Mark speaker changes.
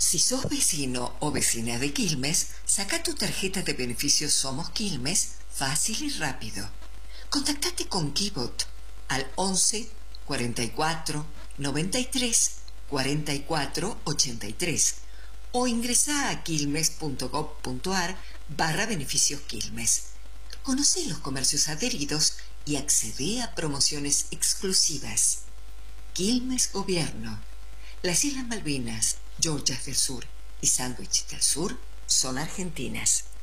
Speaker 1: Si sos vecino o vecina de Quilmes, saca tu tarjeta de beneficios Somos Quilmes fácil y rápido. Contactate con Kibot al 11 44 93 44 83 o ingresa a quilmes.gov.ar/beneficios Quilmes. Conoce los comercios adheridos y accede a promociones exclusivas. Quilmes Gobierno. Las Islas Malvinas, Georgias del Sur y Sandwich del Sur son argentinas.